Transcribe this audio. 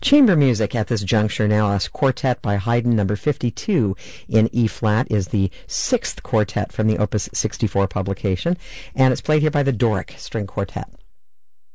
Chamber music at this juncture now. A quartet by Haydn, number 52 in E-flat, is the sixth quartet from the Opus 64 publication, and it's played here by the Doric String Quartet.